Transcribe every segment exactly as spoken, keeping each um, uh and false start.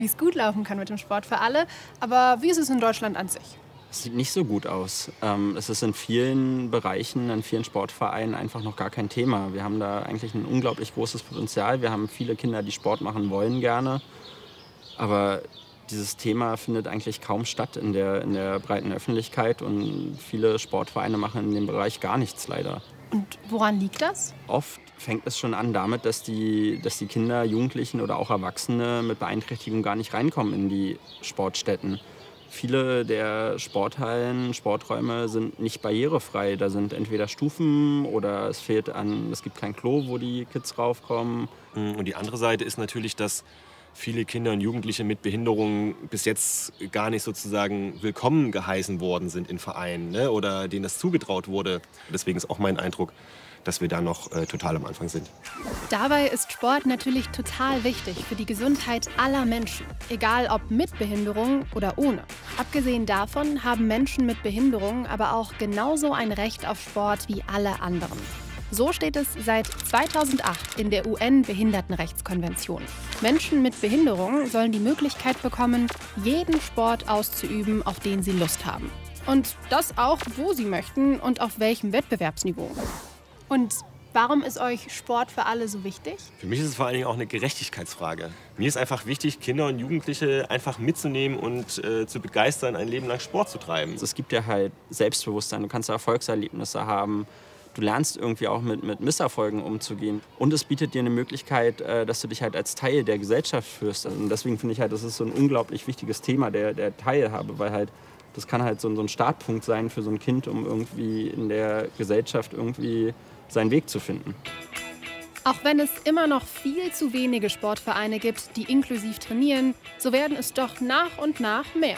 wie es gut laufen kann mit dem Sport für alle. Aber wie ist es in Deutschland an sich? Es sieht nicht so gut aus. Ähm, es ist in vielen Bereichen, in vielen Sportvereinen einfach noch gar kein Thema. Wir haben da eigentlich ein unglaublich großes Potenzial. Wir haben viele Kinder, die Sport machen wollen gerne. Aber dieses Thema findet eigentlich kaum statt in der, in der breiten Öffentlichkeit. Und viele Sportvereine machen in dem Bereich gar nichts leider. Und woran liegt das? Oft fängt es schon an damit, dass die, dass die Kinder, Jugendlichen oder auch Erwachsene mit Beeinträchtigung gar nicht reinkommen in die Sportstätten. Viele der Sporthallen, Sporträume sind nicht barrierefrei. Da sind entweder Stufen oder es fehlt an, es gibt kein Klo, wo die Kids raufkommen. Und die andere Seite ist natürlich, dass viele Kinder und Jugendliche mit Behinderungen bis jetzt gar nicht sozusagen willkommen geheißen worden sind in Vereinen, ne? Oder denen das zugetraut wurde. Deswegen ist auch mein Eindruck, dass wir da noch äh, total am Anfang sind. Dabei ist Sport natürlich total wichtig für die Gesundheit aller Menschen, egal ob mit Behinderung oder ohne. Abgesehen davon haben Menschen mit Behinderung aber auch genauso ein Recht auf Sport wie alle anderen. So steht es seit zweitausendacht in der U N-Behindertenrechtskonvention. Menschen mit Behinderung sollen die Möglichkeit bekommen, jeden Sport auszuüben, auf den sie Lust haben. Und das auch, wo sie möchten und auf welchem Wettbewerbsniveau. Und warum ist euch Sport für alle so wichtig? Für mich ist es vor allen Dingen auch eine Gerechtigkeitsfrage. Mir ist einfach wichtig, Kinder und Jugendliche einfach mitzunehmen und äh, zu begeistern, ein Leben lang Sport zu treiben. Es gibt ja halt Selbstbewusstsein, du kannst Erfolgserlebnisse haben. Du lernst irgendwie auch mit, mit Misserfolgen umzugehen. Und es bietet dir eine Möglichkeit, äh, dass du dich halt als Teil der Gesellschaft fühlst. Und deswegen finde ich halt, das ist so ein unglaublich wichtiges Thema der, der Teilhabe, weil halt das kann halt so, ein- so ein Startpunkt sein für so ein Kind, um irgendwie in der Gesellschaft irgendwie seinen Weg zu finden. Auch wenn es immer noch viel zu wenige Sportvereine gibt, die inklusiv trainieren, so werden es doch nach und nach mehr.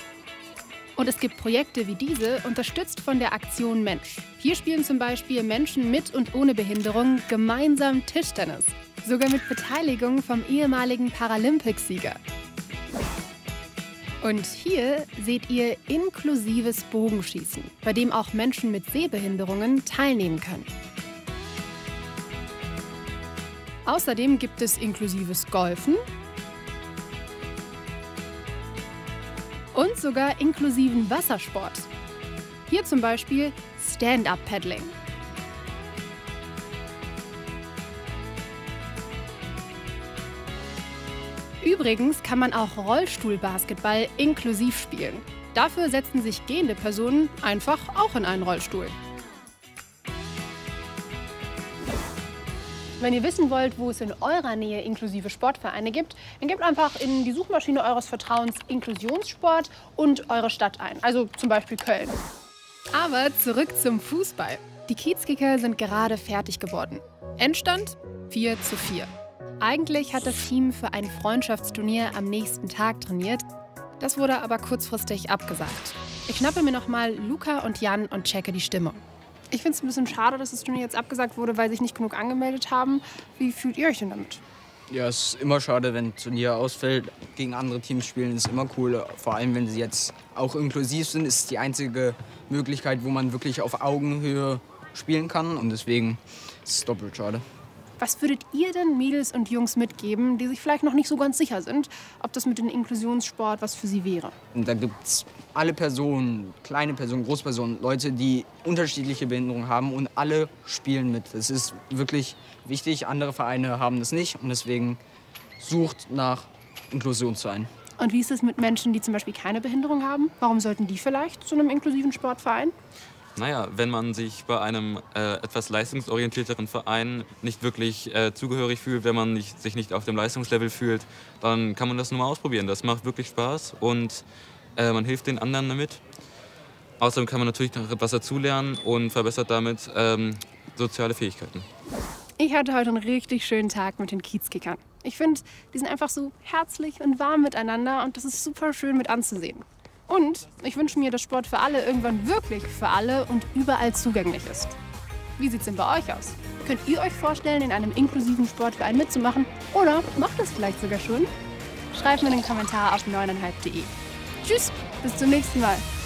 Und es gibt Projekte wie diese, unterstützt von der Aktion Mensch. Hier spielen zum Beispiel Menschen mit und ohne Behinderung gemeinsam Tischtennis. Sogar mit Beteiligung vom ehemaligen Paralympicsieger. Und hier seht ihr inklusives Bogenschießen, bei dem auch Menschen mit Sehbehinderungen teilnehmen können. Außerdem gibt es inklusives Golfen und sogar inklusiven Wassersport. Hier zum Beispiel Stand-Up-Paddling. Übrigens kann man auch Rollstuhlbasketball inklusiv spielen. Dafür setzen sich gehende Personen einfach auch in einen Rollstuhl. Wenn ihr wissen wollt, wo es in eurer Nähe inklusive Sportvereine gibt, dann gebt einfach in die Suchmaschine eures Vertrauens Inklusionssport und eure Stadt ein, also zum Beispiel Köln. Aber zurück zum Fußball. Die Kiezkicker sind gerade fertig geworden. Endstand vier zu vier. Eigentlich hat das Team für ein Freundschaftsturnier am nächsten Tag trainiert. Das wurde aber kurzfristig abgesagt. Ich schnappe mir noch mal Luca und Jan und checke die Stimmung. Ich finde es ein bisschen schade, dass das Turnier jetzt abgesagt wurde, weil sich nicht genug angemeldet haben. Wie fühlt ihr euch denn damit? Ja, es ist immer schade, wenn ein Turnier ausfällt. Gegen andere Teams spielen ist immer cool. Vor allem, wenn sie jetzt auch inklusiv sind, ist es die einzige Möglichkeit, wo man wirklich auf Augenhöhe spielen kann. Und deswegen ist es doppelt schade. Was würdet ihr denn Mädels und Jungs mitgeben, die sich vielleicht noch nicht so ganz sicher sind, ob das mit dem Inklusionssport was für sie wäre? Und da gibt es alle Personen, kleine Personen, Großpersonen, Leute, die unterschiedliche Behinderungen haben und alle spielen mit. Das ist wirklich wichtig. Andere Vereine haben das nicht und deswegen sucht nach Inklusionsvereinen. Und wie ist es mit Menschen, die zum Beispiel keine Behinderung haben? Warum sollten die vielleicht zu einem inklusiven Sportverein? Naja, wenn man sich bei einem äh, etwas leistungsorientierteren Verein nicht wirklich äh, zugehörig fühlt, wenn man nicht, sich nicht auf dem Leistungslevel fühlt, dann kann man das nur mal ausprobieren. Das macht wirklich Spaß und äh, man hilft den anderen damit. Außerdem kann man natürlich noch etwas dazulernen und verbessert damit ähm, soziale Fähigkeiten. Ich hatte heute einen richtig schönen Tag mit den Kiezkickern. Ich finde, die sind einfach so herzlich und warm miteinander und das ist super schön mit anzusehen. Und ich wünsche mir, dass Sport für alle irgendwann wirklich für alle und überall zugänglich ist. Wie sieht es denn bei euch aus? Könnt ihr euch vorstellen, in einem inklusiven Sportverein mitzumachen? Oder macht es vielleicht sogar schon? Schreibt mir einen Kommentar auf neuneinhalb punkt de. Tschüss, bis zum nächsten Mal.